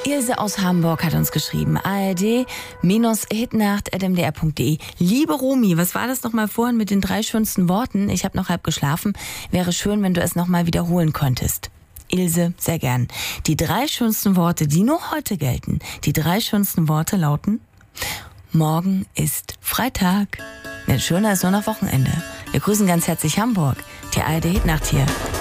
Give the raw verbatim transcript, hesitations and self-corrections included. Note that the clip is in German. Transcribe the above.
Ilse aus Hamburg hat uns geschrieben. A R D Hitnacht at m d r punkt d e. Liebe Romy, was war das nochmal vorhin mit den drei schönsten Worten? Ich habe noch halb geschlafen. Wäre schön, wenn du es nochmal wiederholen könntest. Ilse, sehr gern. Die drei schönsten Worte, die nur heute gelten. Die drei schönsten Worte lauten: Morgen ist Freitag. Denn schöner ist nur noch Wochenende. Wir grüßen ganz herzlich Hamburg. Die A R D Hitnacht hier.